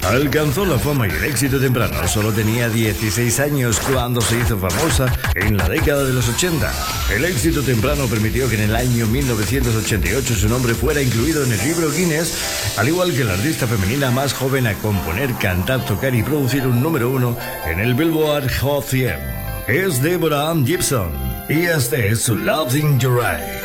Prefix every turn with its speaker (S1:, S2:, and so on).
S1: Alcanzó la fama y el éxito temprano. Solo tenía 16 años cuando se hizo famosa en la década de los 80. El éxito temprano permitió que en el año 1988 su nombre fuera incluido en el libro Guinness, al igual que la artista femenina más joven a componer, cantar, tocar y producir un número 1 en el Billboard Hot 100. Es Deborah Ann Gibson y este es su Love in Your Eyes.